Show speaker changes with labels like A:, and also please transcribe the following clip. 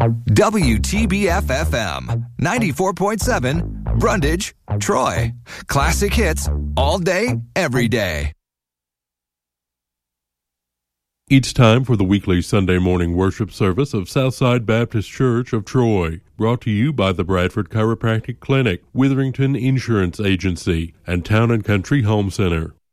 A: WTBF-FM, 94.7, Brundage, Troy. Classic hits all day, every day.
B: It's time for the weekly Sunday morning worship service of Southside Baptist Church of Troy, brought to you by the Bradford Chiropractic Clinic, Witherington Insurance Agency, and Town and Country Home Center.